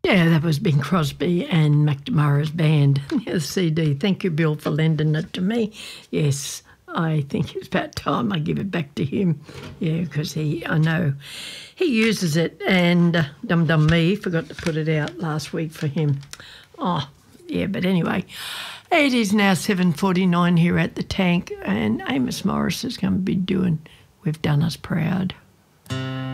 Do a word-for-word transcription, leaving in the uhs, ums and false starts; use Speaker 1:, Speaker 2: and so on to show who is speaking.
Speaker 1: Yeah, that was Bing Crosby and McNamara's band. The C D. Thank you, Bill, for lending it to me. Yes, I think it's about time I give it back to him. Yeah, because he, I know he uses it, and uh, dum dum me forgot to put it out last week for him. Oh, yeah, but anyway, it is now seven forty-nine here at the Tank, and Amos Morris is going to be doing We've Done Us Proud.